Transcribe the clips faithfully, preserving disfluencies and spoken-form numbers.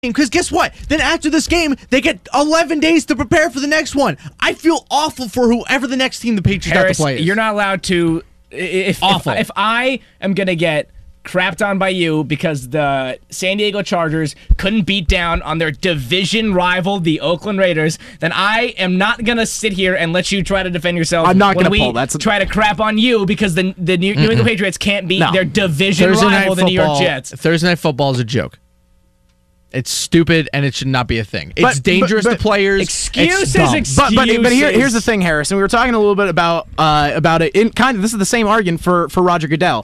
Because guess what? Then after this game, they get eleven days to prepare for the next one. I feel awful for whoever the next team the Patriots Harris, have to play is. You're not allowed to. If, awful. If, if I am going to get crapped on by you because the San Diego Chargers couldn't beat down on their division rival, the Oakland Raiders, then I am not going to sit here and let you try to defend yourself. I'm not going to pull. That's a- try to crap on you because the, the New, New England Patriots can't beat No. their division Thursday rival, night the New York football- Jets. Thursday Night Football is a joke. It's stupid, and it should not be a thing. It's But- dangerous but- but to players. Excuses, It's dumb. excuses. But but but here here's the thing, Harrison. We were talking a little bit about uh, about it. In kind of this is the same argument for for Roger Goodell.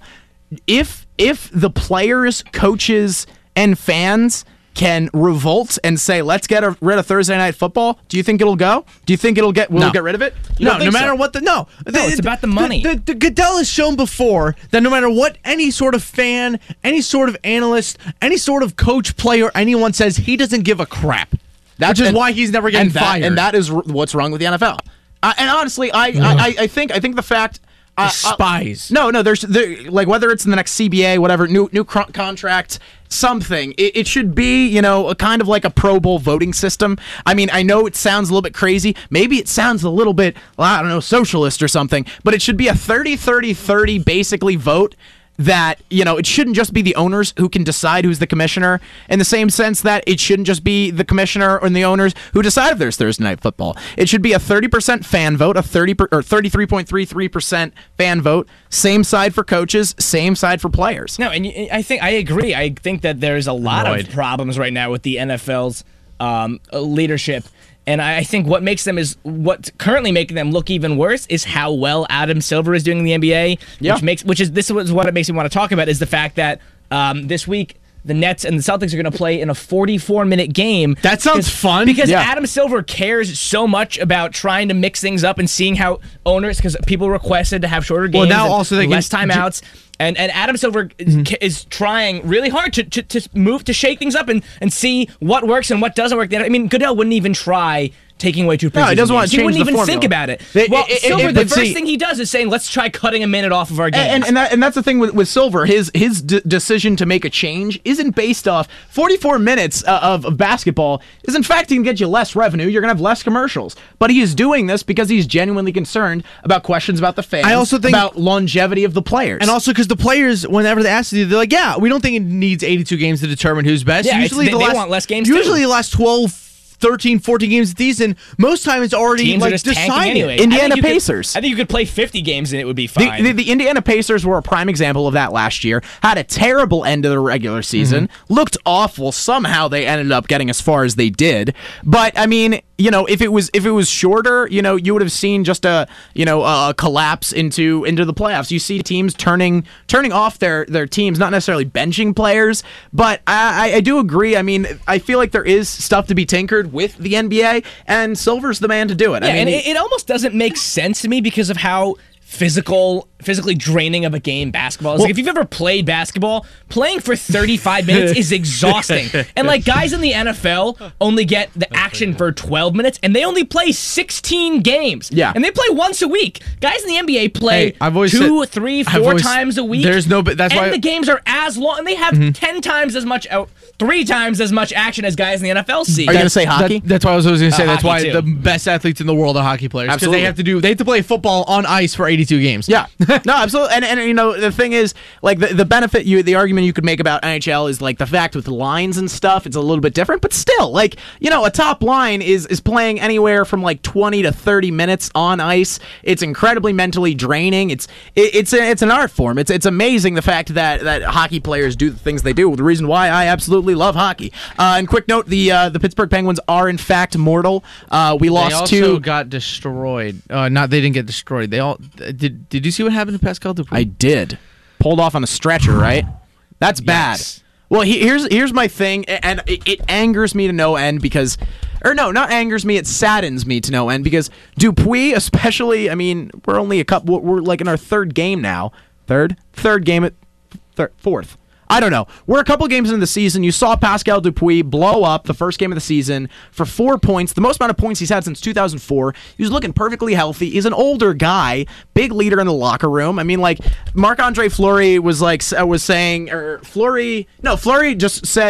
If if the players, coaches, and fans can revolt and say, "Let's get rid of Thursday Night Football," do you think it'll go? Do you think it'll get? Will No. it get rid of it? You No, don't no think matter so? what the no. No, it's about the money. The, the, the Goodell has shown before that no matter what any sort of fan, any sort of analyst, any sort of coach, player, anyone says, he doesn't give a crap. That's which is and- why he's never getting and that, fired. And that is r- what's wrong with the N F L. Uh, and honestly, I, I I I think I think the fact. Uh, Spies. Uh, no, no. There's there, like whether it's in the next C B A, whatever new new cr- contract, something. It, it should be you know a kind of like a Pro Bowl voting system. I mean, I know it sounds a little bit crazy. Maybe it sounds a little bit well, I don't know socialist or something. But it should be a thirty thirty thirty basically vote. That, you know, it shouldn't just be the owners who can decide who's the commissioner, in the same sense that it shouldn't just be the commissioner and the owners who decide if there's Thursday Night Football. It should be a thirty percent fan vote, a thirty per, or thirty-three point three three percent fan vote, same side for coaches, same side for players. No, and y- I think I agree. I think that there's a lot Annoyed. of problems right now with the N F L's um, leadership. And I think what makes them is what's currently making them look even worse is how well Adam Silver is doing in the N B A. Yeah. Which makes which is this is what it makes me want to talk about is the fact that um, this week the Nets and the Celtics are going to play in a forty-four minute game. That sounds because, fun. Because Yeah. Adam Silver cares so much about trying to mix things up and seeing how owners, because people requested to have shorter games, Well, now and also they can- less timeouts. And and Adam Silver is, is trying really hard to, to to move to shake things up and, and see what works and what doesn't work. I mean, Goodell wouldn't even try taking away two. No, he doesn't want to He change wouldn't the even formula. think about it. They- well, it- it- Silver, it- the but first see- thing he does is saying, "Let's try cutting a minute off of our games." And, and that and that's the thing with, with Silver. His his d- decision to make a change isn't based off forty-four minutes uh, of, of basketball. Is in fact going to get you less revenue. You're going to have less commercials. But he is doing this because he's genuinely concerned about questions about the fans. I also think- about longevity of the players. And also because the players, whenever they ask you, they're like, yeah, we don't think it needs eighty-two games to determine who's best. Yeah, it's- usually they- the they last, want less games, too. Usually the last twelve, thirteen, fourteen games of the season, most time it's already Teams like are just tanking decided. anyway. I Indiana think you could- Pacers. I think you could play fifty games and it would be The, fine. the, the Indiana Pacers were a prime example of that last year. Had a terrible end of the regular season. Looked awful. Somehow they ended up getting as far as they did. But I mean, you know, if it was if it was shorter, you know, you would have seen just a you know a collapse into into the playoffs. You see teams turning turning off their their teams, not necessarily benching players. But I, I, I do agree. I mean, I feel like there is stuff to be tinkered with the N B A, and Silver's the man to do it. Yeah, I mean, and he- it, it almost doesn't make sense to me because of how physical, physically draining of a game basketball is. Like, if you've ever played basketball, playing for thirty-five minutes is exhausting. And like guys in the N F L only get the action for twelve minutes, and they only play sixteen games. Yeah. and they play once a week. Guys in the N B A play Hey, I've always two, said- three, I've four always- times a week. there's no- but that's and why- the games are as long, and they have ten times as much, out, three times as much action as guys in the N F L see. Are you gonna say hockey? That, that's what I was always going to say. Uh, that's why hockey, too. the best athletes in the world are hockey players because Absolutely. they have to do they have to play football on ice for eighty-two games. Yeah, no, absolutely, and and you know the thing is, like the, the benefit you the argument you could make about N H L is like the fact with lines and stuff, it's a little bit different, but still, like you know, a top line is is playing anywhere from like twenty to thirty minutes on ice. It's incredibly mentally draining. It's it, it's a, it's an art form. It's it's amazing the fact that that hockey players do the things they do. The reason why I absolutely love hockey. Uh, and quick note: the uh, the Pittsburgh Penguins are in fact mortal. Uh, we They lost also to. got destroyed. Uh, not they didn't get destroyed. They all did. Did you see what happened to Pascal Dupuis? I did. Pulled off on a stretcher, right? That's bad. Yes. Well, he, here's here's my thing, and it, it angers me to no end because, or no, not angers me, it saddens me to no end because Dupuis, especially. I mean, we're only a couple. We're like in our third game now. Third, third game at third, fourth. I don't know. We're a couple games into the season. You saw Pascal Dupuis blow up the first game of the season for four points, the most amount of points he's had since two thousand four. He was looking perfectly healthy. He's an older guy, big leader in the locker room. I mean, like Marc-Andre Fleury was like was saying, or Fleury, no, Fleury just said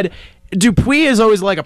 Dupuis is always like a